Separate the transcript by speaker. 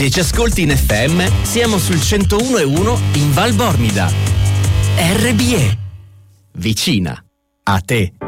Speaker 1: Se ci ascolti in FM, siamo sul 101.1 in Val Bormida. RBE. Vicina a te.